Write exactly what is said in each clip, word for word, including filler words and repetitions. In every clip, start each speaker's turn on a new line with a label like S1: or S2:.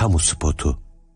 S1: Kamu spotu.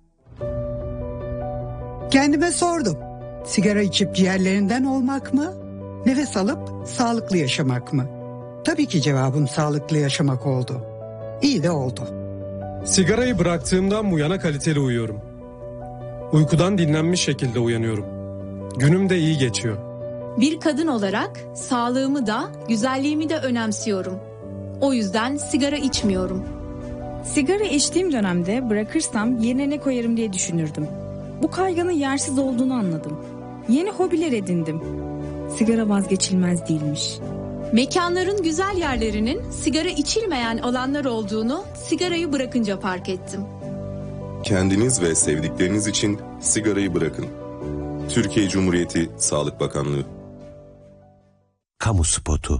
S2: Kendime sordum. Sigara içip ciğerlerinden olmak mı? Nefes alıp sağlıklı yaşamak mı? Tabii ki cevabım sağlıklı yaşamak oldu. İyi de oldu.
S3: Sigarayı bıraktığımdan bu yana kaliteli uyuyorum. Uykudan dinlenmiş şekilde uyanıyorum. Günüm de iyi geçiyor.
S4: Bir kadın olarak sağlığımı da güzelliğimi de önemsiyorum. O yüzden sigara içmiyorum.
S5: Sigara içtiğim dönemde bırakırsam yerine ne koyarım diye düşünürdüm. Bu kaygının yersiz olduğunu anladım. Yeni hobiler edindim. Sigara vazgeçilmez değilmiş.
S4: Mekanların güzel yerlerinin sigara içilmeyen alanlar olduğunu sigarayı bırakınca fark ettim.
S6: Kendiniz ve sevdikleriniz için sigarayı bırakın. Türkiye Cumhuriyeti Sağlık Bakanlığı.
S1: Kamu spotu.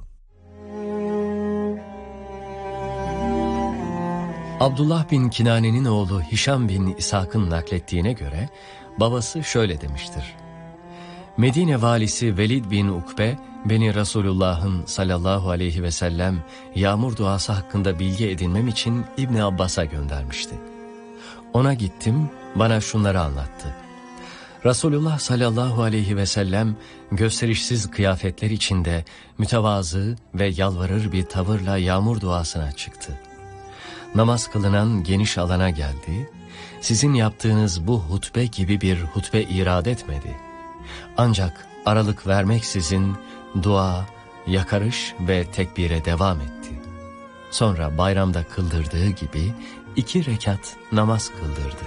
S7: Abdullah bin Kinane'nin oğlu Hişam bin İshak'ın naklettiğine göre babası şöyle demiştir. Medine valisi Velid bin Ukbe beni Resulullah'ın sallallahu aleyhi ve sellem yağmur duası hakkında bilgi edinmem için İbni Abbas'a göndermişti. Ona gittim, bana şunları anlattı. Resulullah sallallahu aleyhi ve sellem gösterişsiz kıyafetler içinde mütevazı ve yalvarır bir tavırla yağmur duasına çıktı. Namaz kılınan geniş alana geldi. Sizin yaptığınız bu hutbe gibi bir hutbe irad etmedi. Ancak aralık vermeksizin dua, yakarış ve tekbire devam etti. Sonra bayramda kıldırdığı gibi iki rekat namaz kıldırdı.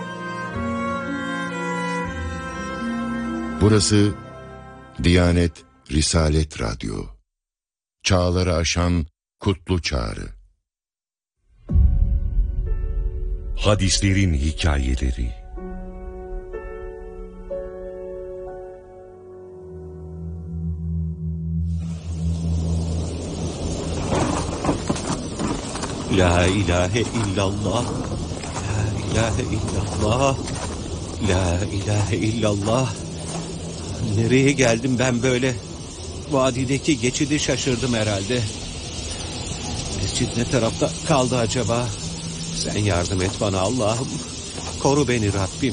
S8: Burası Diyanet Risalet Radyo. Çağları aşan kutlu çağrı.
S1: Hadislerin hikayeleri.
S9: La ilahe illallah, la ilahe illallah, la ilahe illallah. Nereye geldim ben böyle? Vadideki geçidi şaşırdım herhalde. Mescid ne tarafta kaldı acaba? Sen yardım et bana Allah'ım. Koru beni Rabbim.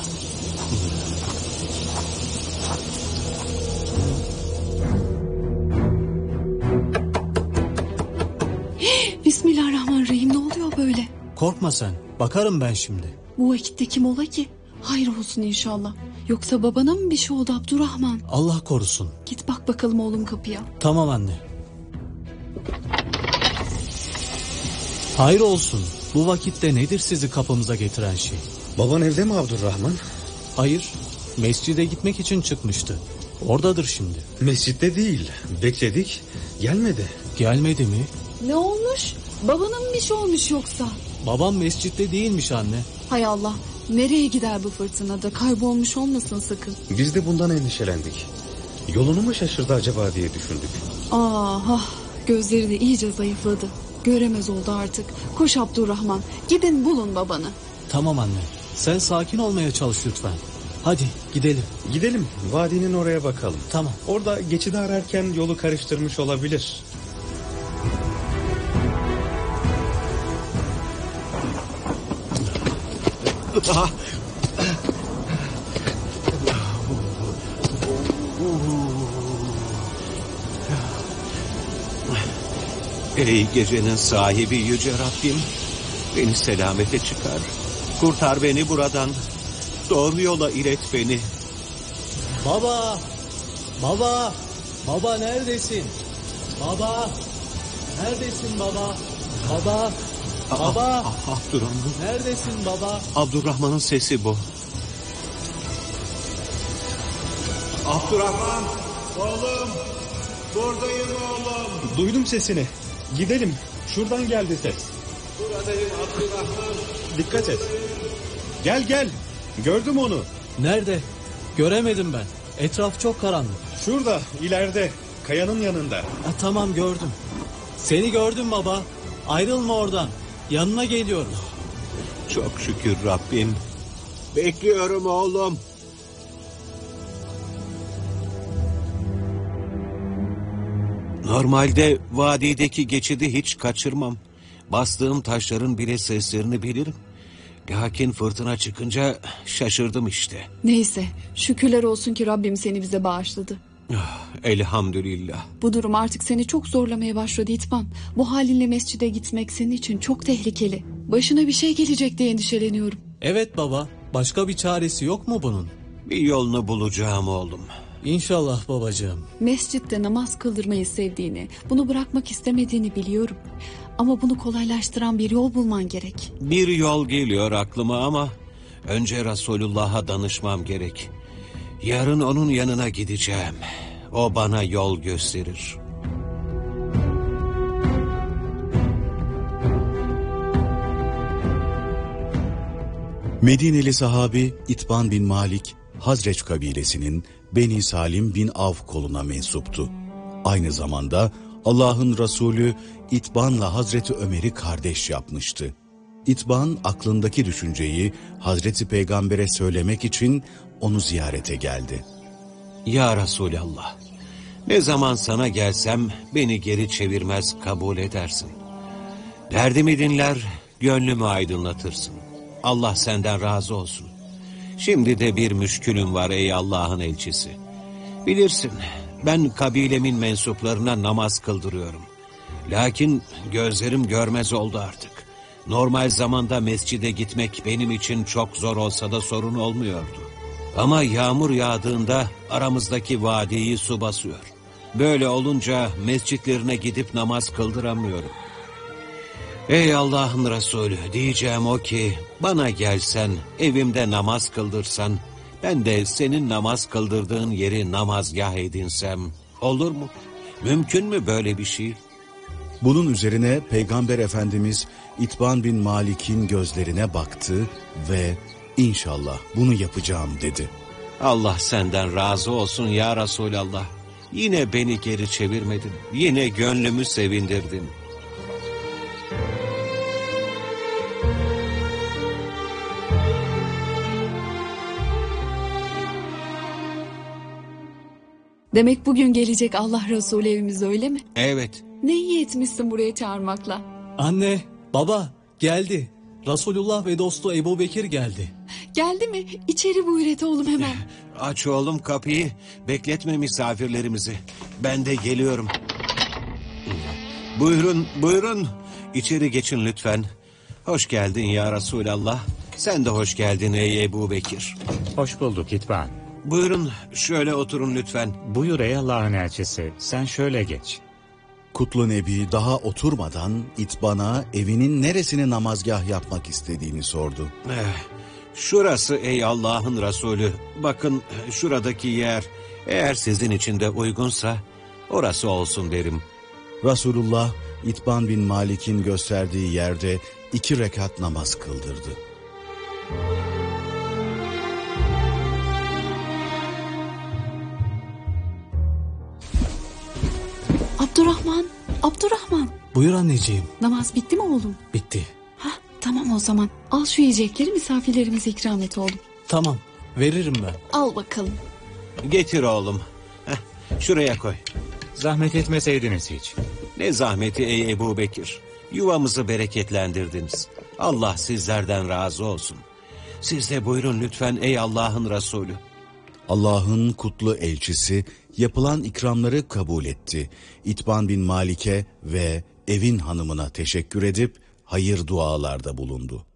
S10: Bismillahirrahmanirrahim, ne oluyor böyle?
S11: Korkma sen, bakarım ben şimdi.
S10: Bu vakitte kim ola ki? Hayır olsun inşallah. Yoksa babana mı bir şey oldu Abdurrahman?
S11: Allah korusun.
S10: Git bak bakalım oğlum kapıya.
S11: Tamam anne. Hayır olsun. Bu vakitte nedir sizi kapımıza getiren şey?
S12: Baban evde mi Abdurrahman?
S11: Hayır. Mescide gitmek için çıkmıştı. Oradadır şimdi.
S12: Mescitte değil. Bekledik. Gelmedi.
S11: Gelmedi mi?
S10: Ne olmuş? Babana mı bir şey olmuş yoksa?
S11: Babam mescitte değilmiş anne.
S10: Hay Allah. Nereye gider bu fırtınada? Kaybolmuş olmasın sakın.
S12: Biz de bundan endişelendik. Yolunu mu şaşırdı acaba diye düşündük.
S10: Ah, gözleri de iyice zayıfladı. Göremez oldu artık. Koş Abdurrahman. Gidin bulun babanı.
S11: Tamam anne. Sen sakin olmaya çalış lütfen. Hadi gidelim.
S12: Gidelim. Vadinin oraya bakalım.
S11: Tamam.
S12: Orada geçidi ararken yolu karıştırmış olabilir.
S9: Ey gecenin sahibi yüce Rabbim, beni selamete çıkar. Kurtar beni buradan. Doğru yola ilet beni.
S11: Baba! Baba! Baba neredesin? Baba! Neredesin baba? Baba! Baba!
S9: Ah, ah, Abdurrahman.
S11: Neredesin baba?
S9: Abdurrahman'ın sesi bu.
S13: Abdurrahman! Oğlum! Buradayım oğlum!
S12: Duydum sesini. Gidelim. Şuradan geldi ses.
S13: Buradayım Abdurrahman.
S12: Dikkat et. Gel gel. Gördüm onu.
S11: Nerede? Göremedim ben. Etraf çok karanlık.
S12: Şurada ileride. Kayanın yanında.
S11: Ha, tamam gördüm. Seni gördüm baba. Ayrılma oradan. Yanına geliyorum.
S9: Çok şükür Rabbim. Bekliyorum oğlum. Normalde vadideki geçidi hiç kaçırmam. Bastığım taşların bile seslerini bilirim. Lakin fırtına çıkınca şaşırdım işte.
S10: Neyse, şükürler olsun ki Rabbim seni bize bağışladı.
S9: Elhamdülillah.
S10: Bu durum artık seni çok zorlamaya başladı İtban. Bu halinle mescide gitmek senin için çok tehlikeli. Başına bir şey gelecek diye endişeleniyorum.
S11: Evet baba, başka bir çaresi yok mu bunun?
S9: Bir yolunu bulacağım oğlum.
S11: İnşallah babacığım.
S10: Mescitte namaz kıldırmayı sevdiğini, bunu bırakmak istemediğini biliyorum. Ama bunu kolaylaştıran bir yol bulman gerek.
S9: Bir yol geliyor aklıma ama önce Resulullah'a danışmam gerek. Yarın onun yanına gideceğim. O bana yol gösterir.
S14: Medineli sahabi İtban bin Malik, Hazreç kabilesinin Beni Salim bin Avf koluna mensuptu. Aynı zamanda Allah'ın Resulü İtban'la Hazreti Ömer'i kardeş yapmıştı. İtban aklındaki düşünceyi Hazreti Peygamber'e söylemek için onu ziyarete geldi.
S9: Ya Resulallah, ne zaman sana gelsem beni geri çevirmez, kabul edersin. Derdimi dinler, gönlümü aydınlatırsın. Allah senden razı olsun. Şimdi de bir müşkülüm var ey Allah'ın elçisi. Bilirsin, ben kabilemin mensuplarına namaz kıldırıyorum. Lakin gözlerim görmez oldu artık. Normal zamanda mescide gitmek benim için çok zor olsa da sorun olmuyordu. Ama yağmur yağdığında aramızdaki vadiyi su basıyor. Böyle olunca mescitlerine gidip namaz kıldıramıyorum. Ey Allah'ın Resulü, diyeceğim o ki bana gelsen, evimde namaz kıldırsan, ben de senin namaz kıldırdığın yeri namazgah edinsem olur mu? Mümkün mü böyle bir şey?
S14: Bunun üzerine Peygamber Efendimiz İtban bin Malik'in gözlerine baktı ve İnşallah bunu yapacağım dedi.
S9: Allah senden razı olsun ya Resulallah. Yine beni geri çevirmedin. Yine gönlümü sevindirdin.
S10: Demek bugün gelecek Allah Resulü evimize, öyle mi?
S9: Evet.
S10: Ne iyi etmişsin buraya çağırmakla.
S11: Anne, baba geldi. Resulullah ve dostu Ebu Bekir geldi.
S10: Geldi mi? İçeri buyur et oğlum hemen.
S9: Aç oğlum kapıyı. Bekletme misafirlerimizi. Ben de geliyorum. Buyurun, buyurun. İçeri geçin lütfen. Hoş geldin ya Resulallah. Sen de hoş geldin ey Ebu Bekir.
S15: Hoş bulduk İtban.
S9: Buyurun, şöyle oturun lütfen.
S15: Buyur ey Allah'ın elçisi. Sen şöyle geç.
S14: Kutlu Nebi daha oturmadan İtban'a evinin neresine namazgah yapmak istediğini sordu.
S9: Eh, şurası ey Allah'ın Resulü. Bakın şuradaki yer, eğer sizin için de uygunsa orası olsun derim.
S14: Resulullah İtban bin Malik'in gösterdiği yerde iki rekat namaz kıldırdı.
S10: Abdurrahman, Abdurrahman.
S11: Buyur anneciğim.
S10: Namaz bitti mi oğlum?
S11: Bitti.
S10: Hah, tamam o zaman. Al şu yiyecekleri, misafirlerimize ikram et oğlum.
S11: Tamam, veririm ben.
S10: Al bakalım.
S9: Getir oğlum. Heh, şuraya koy.
S15: Zahmet etmeseydiniz hiç.
S9: Ne zahmeti ey Ebu Bekir. Yuvamızı bereketlendirdiniz. Allah sizlerden razı olsun. Siz de buyurun lütfen ey Allah'ın Resulü.
S14: Allah'ın kutlu elçisi yapılan ikramları kabul etti. İtban bin Malik'e ve evin hanımına teşekkür edip hayır dualarda bulundu.